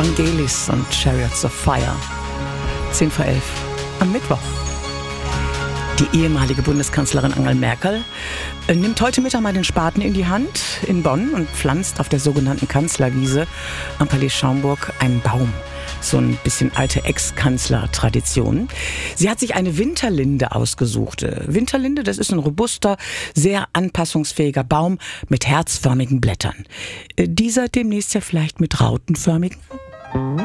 Vangelis und Chariots of Fire. 10 vor 11 am Mittwoch. Die ehemalige Bundeskanzlerin Angela Merkel nimmt heute Mittag mal den Spaten in die Hand in Bonn und pflanzt auf der sogenannten Kanzlerwiese am Palais Schaumburg einen Baum. So ein bisschen alte Ex-Kanzler-Tradition. Sie hat sich eine Winterlinde ausgesucht. Winterlinde, das ist ein robuster, sehr anpassungsfähiger Baum mit herzförmigen Blättern. Dieser demnächst ja vielleicht mit rautenförmigen.